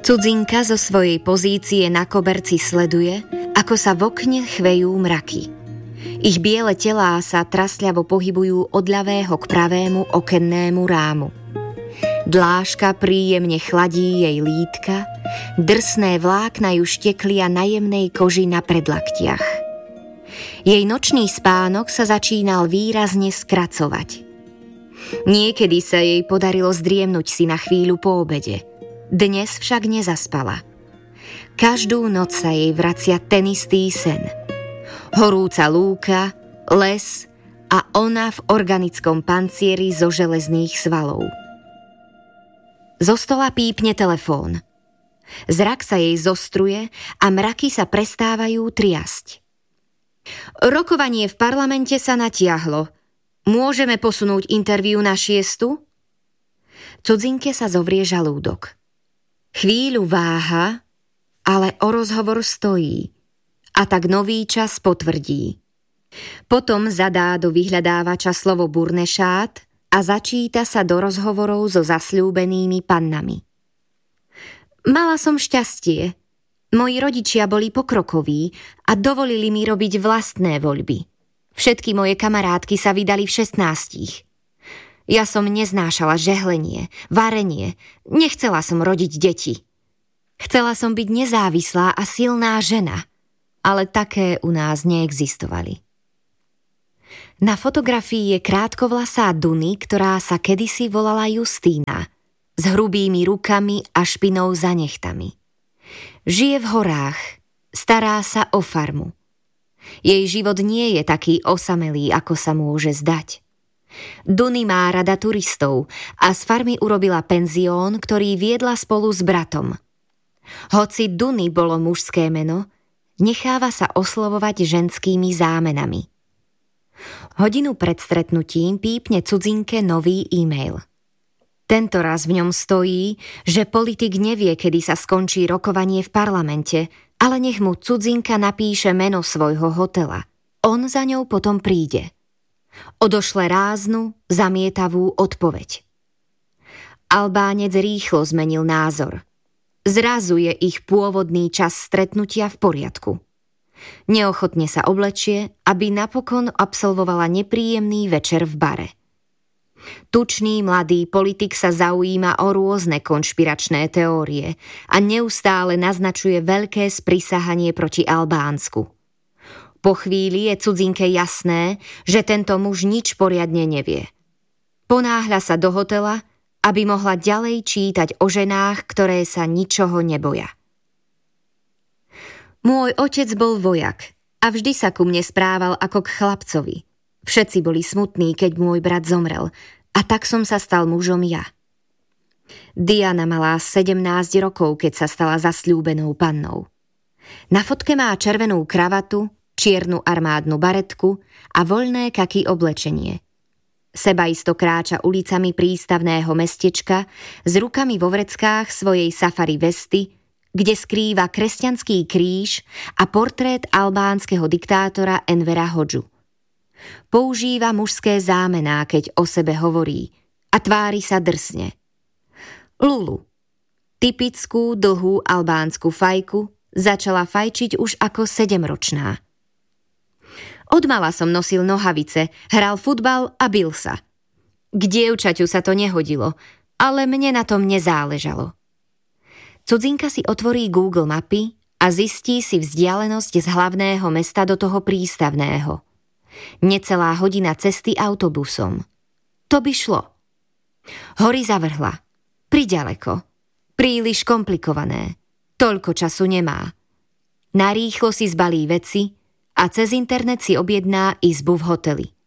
Cudzinka zo svojej pozície na koberci sleduje, ako sa v okne chvejú mraky. Ich biele telá sa trasľavo pohybujú od ľavého k pravému okennému rámu. Dláška príjemne chladí jej lítka, drsné vlákna ju šteklia na jemnej koži na predlaktiach. Jej nočný spánok sa začínal výrazne skracovať. Niekedy sa jej podarilo zdriemnuť si na chvíľu po obede. Dnes však nezaspala. Každú noc sa jej vracia ten istý sen. Horúca lúka, les a ona v organickom pancieri zo železných svalov. Zo stola pípne telefón. Zrak sa jej zostruje a mraky sa prestávajú triasť. Rokovanie v parlamente sa natiahlo. Môžeme posunúť interviu na 6:00? Cudzinke sa zovrie žalúdok. Chvíľu váha, ale o rozhovor stojí a tak nový čas potvrdí. Potom zadá do vyhľadávača slovo Burnešát a začíta sa do rozhovorov so zasľúbenými pannami. Mala som šťastie. Moji rodičia boli pokrokoví a dovolili mi robiť vlastné voľby. Všetky moje kamarátky sa vydali v 16. Ja som neznášala žehlenie, varenie, nechcela som rodiť deti. Chcela som byť nezávislá a silná žena, ale také u nás neexistovali. Na fotografii je krátkovlasá Duny, ktorá sa kedysi volala Justína, s hrubými rukami a špinou za nechtami. Žije v horách, stará sa o farmu. Jej život nie je taký osamelý, ako sa môže zdať. Duny má rada turistov a z farmy urobila penzión, ktorý viedla spolu s bratom. Hoci Duny bolo mužské meno, necháva sa oslovovať ženskými zámenami. Hodinu pred stretnutím pípne Cudzinke nový e-mail. Tento raz v ňom stojí, že politik nevie, kedy sa skončí rokovanie v parlamente, ale nech mu Cudzinka napíše meno svojho hotela. On za ňou potom príde. Odošle ráznu, zamietavú odpoveď. Albánec rýchlo zmenil názor. Zrazu je ich pôvodný čas stretnutia v poriadku. Neochotne sa oblečie, aby napokon absolvovala nepríjemný večer v bare. Tučný mladý politik sa zaujíma o rôzne konšpiračné teórie a neustále naznačuje veľké sprisahanie proti Albánsku. Po chvíli je Cudzinke jasné, že tento muž nič poriadne nevie. Ponáhľa sa do hotela, aby mohla ďalej čítať o ženách, ktoré sa ničoho neboja. Môj otec bol vojak a vždy sa ku mne správal ako k chlapcovi. Všetci boli smutní, keď môj brat zomrel, a tak som sa stal mužom ja. Diana mala 17 rokov, keď sa stala zasľúbenou pannou. Na fotke má červenú kravatu, čiernu armádnu baretku a voľné kaky oblečenie. Sebaisto kráča ulicami prístavného mestečka s rukami vo vreckách svojej safari vesty, kde skrýva kresťanský kríž a portrét albánskeho diktátora Envera Hodžu. Používa mužské zámená, keď o sebe hovorí, a tvári sa drsne. Lulu, typickú dlhú albánsku fajku, začala fajčiť už ako 7-ročná. Odmala som nosil nohavice, hral futbal a bil sa. K dievčaťu sa to nehodilo, ale mne na tom nezáležalo. Cudzinka si otvorí Google mapy a zistí si vzdialenosť z hlavného mesta do toho prístavného. Necelá hodina cesty autobusom. To by šlo. Hory zavrhla. Priďaleko. Príliš komplikované. Toľko času nemá. Narýchlo si zbalí veci a cez internet si objedná izbu v hoteli.